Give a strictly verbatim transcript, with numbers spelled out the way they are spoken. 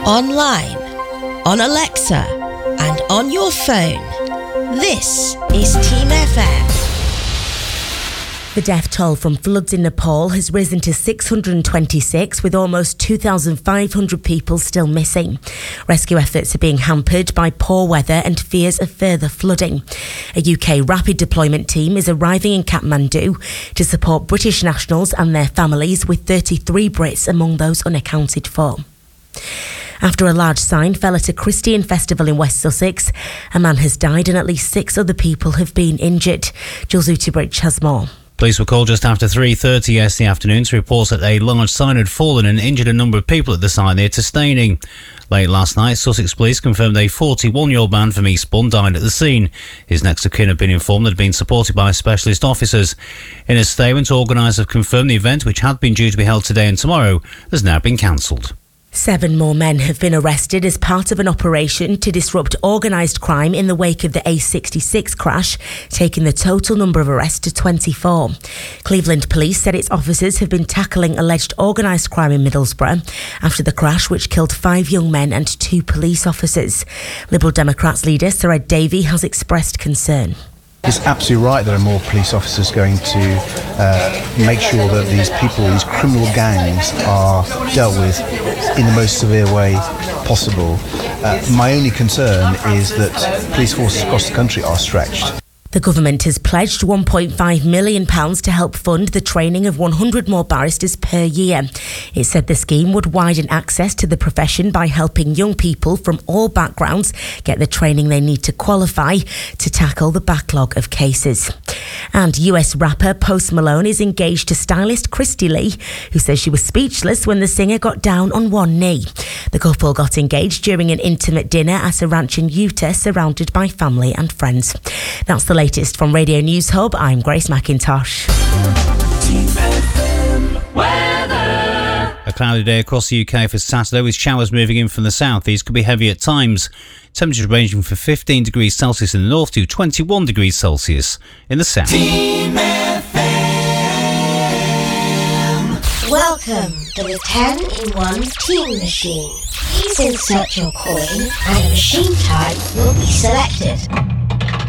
online, on Alexa, and on your phone. This is Team F M. The death toll from floods in Nepal has risen to six hundred twenty-six, with almost two thousand five hundred people still missing. Rescue efforts are being hampered by poor weather and fears of further flooding. A U K rapid deployment team is arriving in Kathmandu to support British nationals and their families, with thirty-three Brits among those unaccounted for. After a large sign fell at a Christian festival in West Sussex, a man has died and at least six other people have been injured. Jules Utterbridge has more. Police were called just after three thirty yesterday afternoon to report that a large sign had fallen and injured a number of people at the site near to Staining. Late last night, Sussex Police confirmed a forty-one-year-old man from Eastbourne died at the scene. His next of kin had been informed that had been supported by specialist officers. In a statement, organisers have confirmed the event, which had been due to be held today and tomorrow, has now been cancelled. Seven more men have been arrested as part of an operation to disrupt organised crime in the wake of the A sixty-six crash, taking the total number of arrests to twenty-four. Cleveland Police said its officers have been tackling alleged organised crime in Middlesbrough after the crash, which killed five young men and two police officers. Liberal Democrats leader Sir Ed Davey has expressed concern. It's absolutely right that there are more police officers going to uh, make sure that these people, these criminal gangs, are dealt with in the most severe way possible. Uh, my only concern is that police forces across the country are stretched. The government has pledged one point five million pounds to help fund the training of one hundred more barristers per year. It said the scheme would widen access to the profession by helping young people from all backgrounds get the training they need to qualify to tackle the backlog of cases. And U S rapper Post Malone is engaged to stylist Christy Lee, who says she was speechless when the singer got down on one knee. The couple got engaged during an intimate dinner at a ranch in Utah, surrounded by family and friends. That's the latest from Radio News Hub. I'm Grace McIntosh. A cloudy day across the U K for Saturday, with showers moving in from the south. These could be heavy at times. Temperatures ranging from fifteen degrees Celsius in the north to twenty-one degrees Celsius in the south. Team F M. Welcome to the ten in one Team Machine. Please insert your coin and a machine type will be selected.